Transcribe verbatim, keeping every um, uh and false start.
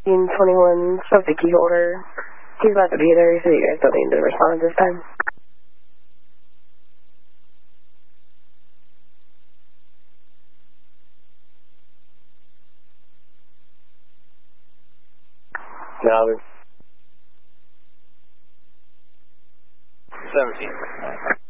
twenty-one, stuff the key holder. He's about to be there, so you guys don't need to respond this time. Now, seventeen.